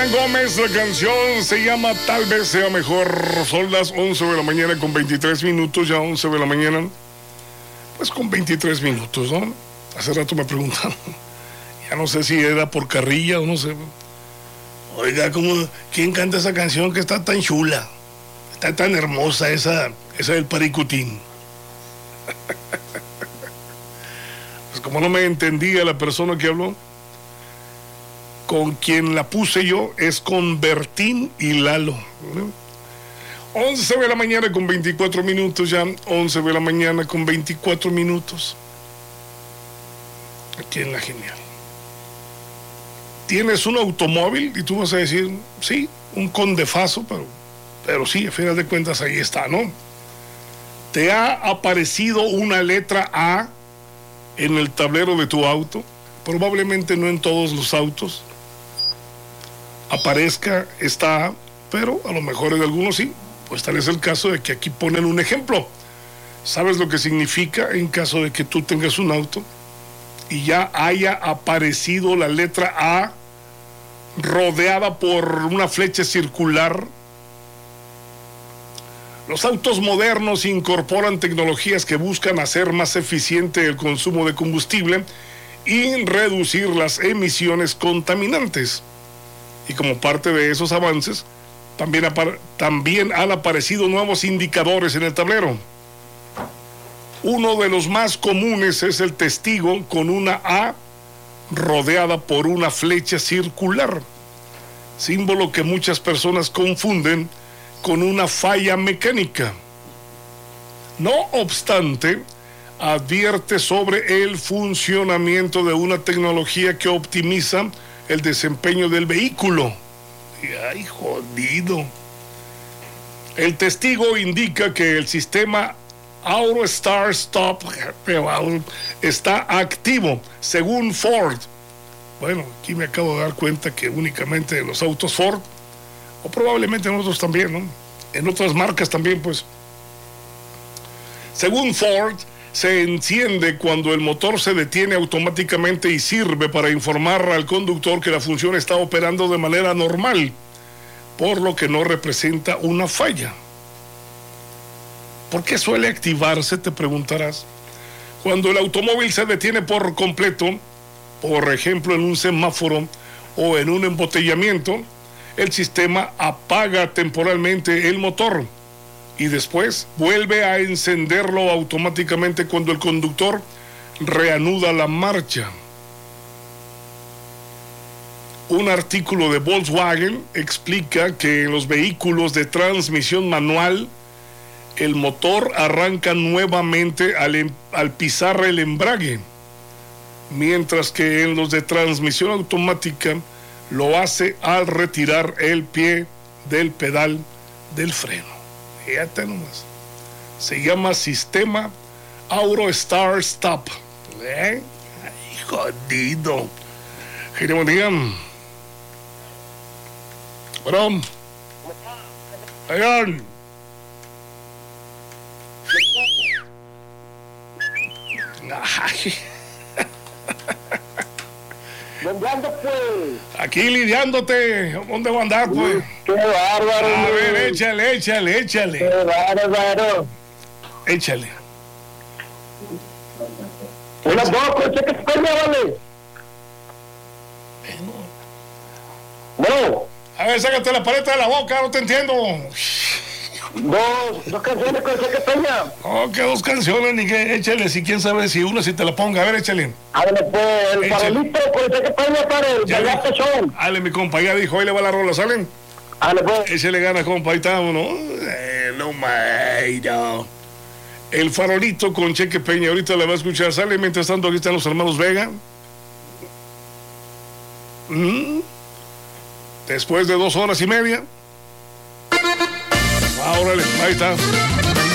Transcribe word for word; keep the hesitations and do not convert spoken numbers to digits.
Selena Gómez, la canción se llama Tal vez sea mejor. Son las once de la mañana con veintitrés minutos, ya once de la mañana. Pues con veintitrés minutos, ¿no? Hace rato me preguntaron, ya no sé si era por carrilla o no sé. Oiga, ¿cómo, ¿quién canta esa canción que está tan chula? Está tan hermosa esa, esa del Paricutín. Pues como no me entendía la persona que habló, con quien la puse yo es con Bertín y Lalo. once de la mañana con veinticuatro minutos ya, once de la mañana con veinticuatro minutos. Aquí en La Genial. Tienes un automóvil y tú vas a decir, sí, un condefazo, pero, pero sí, a final de cuentas ahí está, ¿no? ¿Te ha aparecido una letra A en el tablero de tu auto? Probablemente no en todos los autos aparezca esta A, pero a lo mejor en algunos sí. Pues tal es el caso de que aquí ponen un ejemplo. ¿Sabes lo que significa en caso de que tú tengas un auto y ya haya aparecido la letra A rodeada por una flecha circular? Los autos modernos incorporan tecnologías que buscan hacer más eficiente el consumo de combustible y reducir las emisiones contaminantes. Y como parte de esos avances, también, apar- también han aparecido nuevos indicadores en el tablero. Uno de los más comunes es el testigo con una A rodeada por una flecha circular, símbolo que muchas personas confunden con una falla mecánica. No obstante, advierte sobre el funcionamiento de una tecnología que optimiza el desempeño del vehículo. ¡Ay, jodido! El testigo indica que el sistema Auto Start Stop está activo, según Ford. Bueno, aquí me acabo de dar cuenta que únicamente en los autos Ford, o probablemente en otros también, ¿no? En otras marcas también, pues. Según Ford, se enciende cuando el motor se detiene automáticamente y sirve para informar al conductor que la función está operando de manera normal, por lo que no representa una falla. ¿Por qué suele activarse?, te preguntarás. Cuando el automóvil se detiene por completo, por ejemplo en un semáforo o en un embotellamiento, el sistema apaga temporalmente el motor y después vuelve a encenderlo automáticamente cuando el conductor reanuda la marcha. Un artículo de Volkswagen explica que en los vehículos de transmisión manual, el motor arranca nuevamente al, em- al pisar el embrague, mientras que en los de transmisión automática lo hace al retirar el pie del pedal del freno. Fíjate nomás. Se llama sistema Auto Start Stop. ¿Eh? Ay, jodido. Buen día. Bueno. Oigan. Ay. Vendiendo, pues. Aquí lidiándote. ¿Dónde voy a andar, pues? Qué bárbaro. A ver, échale, échale, échale. Qué bárbaro. Échale. Una boca, cheque España, vale. No. A ver, sácate la paleta de la boca, no te entiendo. Dos, dos canciones con cheque España. Oh, que dos canciones, ni que échale, si quién sabe si una si te la ponga. A ver, échale. Háblale, pues, el Échale. farolito con cheque España para el Ya Vallarta dijo. Show. Dale, mi compa, ya dijo, ahí le va la rola, ¿salen? Háblale, pues. Échale ganas, compa, ahí estamos, ¿no? Eh, no, no. El farolito con Cheque Peña, ahorita la va a escuchar. Sale, mientras tanto, aquí están los hermanos Vega. ¿Mm? Después de dos horas y media. Ah, órale, ahí está.